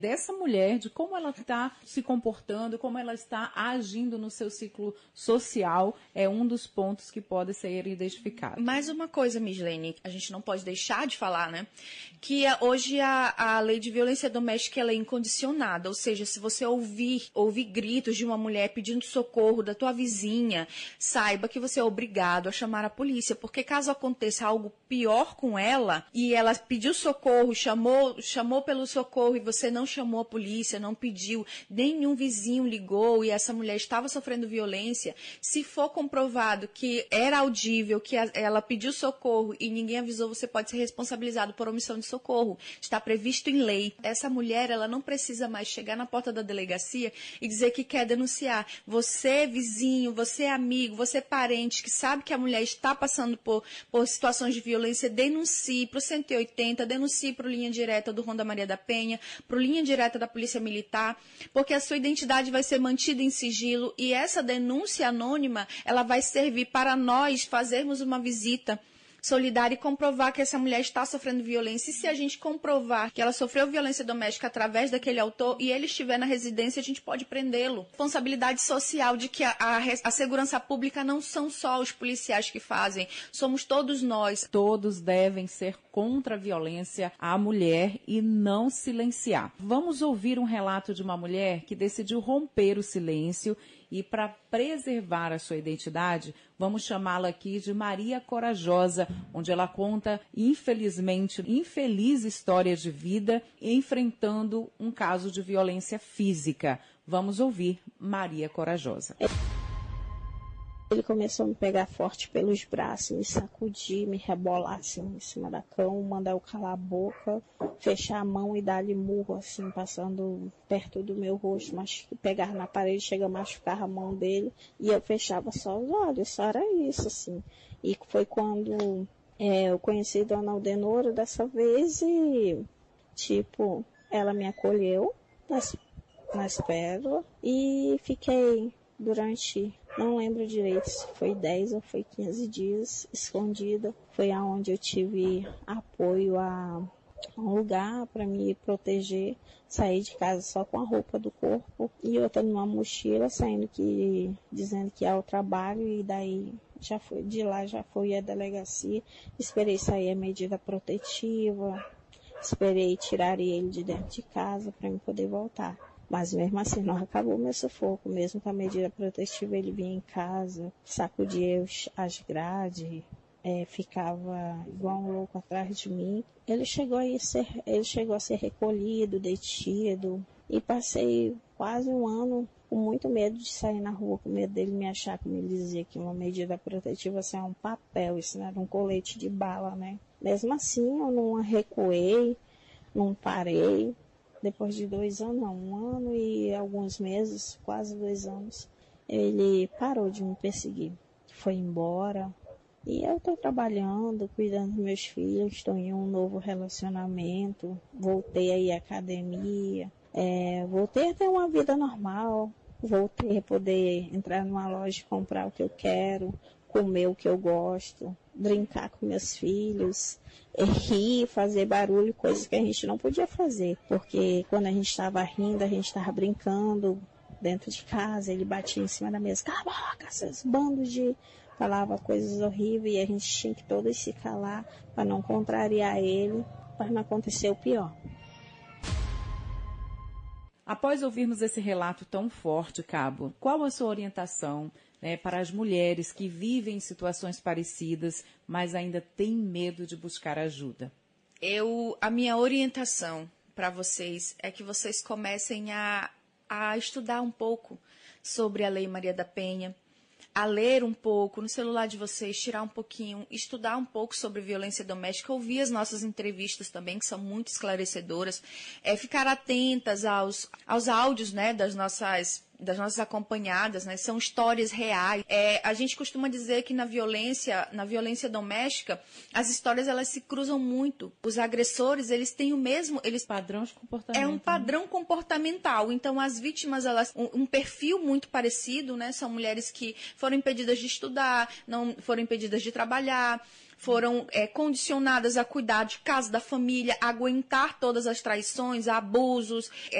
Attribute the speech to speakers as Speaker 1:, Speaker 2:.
Speaker 1: dessa mulher, de como ela está se comportando, como ela está agindo no seu ciclo social, é um dos pontos que pode ser identificado.
Speaker 2: Mais uma coisa, Mislene, a gente não pode deixar de falar, né? Que hoje a lei de violência doméstica ela é incondicionada, ou seja, se você ouvir gritos de uma mulher pedindo socorro da tua vizinha, saiba que você é obrigado a chamar a polícia, porque caso aconteça algo pior com ela, e ela pediu socorro, chamou pelo socorro e você não chamou a polícia, não pediu, nenhum vizinho ligou e essa mulher estava sofrendo violência, se for comprovado que era audível, que ela pediu socorro e ninguém avisou, você pode ser responsabilizado por omissão de socorro. Está previsto em lei. Essa mulher, ela não precisa mais chegar na porta da delegacia e dizer que quer denunciar. Você, vizinho, você, amigo, você, parente, que sabe que a mulher está passando por situações de violência, denuncie para o 180, denuncie para o Linha Direta do Ronda Maria da Penha, para o Linha Direta da Polícia Militar, porque a sua identidade vai ser mantida em sigilo e essa denúncia anônima, ela vai servir para nós fazermos uma visita solidária e comprovar que essa mulher está sofrendo violência. E se a gente comprovar que ela sofreu violência doméstica através daquele autor e ele estiver na residência, a gente pode prendê-lo. Responsabilidade social de que a segurança pública não são só os policiais que fazem, somos todos nós.
Speaker 1: Todos devem ser contra a violência à mulher e não silenciar. Vamos ouvir um relato de uma mulher que decidiu romper o silêncio e, para preservar a sua identidade, vamos chamá-la aqui de Maria Corajosa, onde ela conta, infelizmente, infeliz história de vida enfrentando um caso de violência física. Vamos ouvir Maria Corajosa.
Speaker 3: Ele começou a me pegar forte pelos braços, me sacudir, me rebolar assim em cima da cama, mandar eu calar a boca, fechar a mão e dar-lhe murro assim, passando perto do meu rosto, mas pegar na parede, chega a machucar a mão dele e eu fechava só os olhos, só era isso assim. E foi quando eu conheci Dona Aldenora dessa vez e, tipo, ela me acolheu nas pérolas e fiquei durante, não lembro direito se foi 10 ou foi 15 dias escondida. Foi aonde eu tive apoio a um lugar para me proteger, sair de casa só com a roupa do corpo e outra numa mochila, dizendo que ia ao trabalho e daí de lá já fui à delegacia, esperei sair a medida protetiva, esperei tirar ele de dentro de casa para eu poder voltar. Mas mesmo assim não acabou meu sufoco, mesmo com a medida protetiva ele vinha em casa, sacudia as grades, ficava igual um louco atrás de mim. Ele chegou a ser recolhido, detido, e passei quase um ano com muito medo de sair na rua, com medo dele me achar, como ele dizia que uma medida protetiva assim, é um papel, isso não era um colete de bala, né? Mesmo assim eu não recuei, não parei. Depois de 2 anos, não, 1 ano e alguns meses, quase 2 anos, ele parou de me perseguir. Foi embora. E eu estou trabalhando, cuidando dos meus filhos, estou em um novo relacionamento, voltei aí à academia, voltei a ter uma vida normal, voltei a poder entrar numa loja e comprar o que eu quero, comer o que eu gosto, brincar com meus filhos, rir, fazer barulho, coisas que a gente não podia fazer, porque quando a gente estava rindo, a gente estava brincando dentro de casa, ele batia em cima da mesa, cala a boca, esses bandos de... falava coisas horríveis e a gente tinha que todos se calar para não contrariar ele, para não acontecer o pior.
Speaker 1: Após ouvirmos esse relato tão forte, Cabo, qual a sua orientação, para as mulheres que vivem em situações parecidas, mas ainda têm medo de buscar ajuda?
Speaker 2: A minha orientação para vocês é que vocês comecem a estudar um pouco sobre a Lei Maria da Penha, a ler um pouco no celular de vocês, tirar um pouquinho, estudar um pouco sobre violência doméstica, ouvir as nossas entrevistas também, que são muito esclarecedoras, ficar atentas aos áudios, das das nossas acompanhadas, né, são histórias reais. A gente costuma dizer que na violência doméstica, as histórias elas se cruzam muito. Os agressores, eles têm o mesmo...
Speaker 1: Padrão de comportamento.
Speaker 2: É um padrão comportamental. Então, as vítimas, elas um perfil muito parecido, né? São mulheres que foram impedidas de estudar, não foram impedidas de trabalhar, foram condicionadas a cuidar de casa, da família, a aguentar todas as traições, abusos,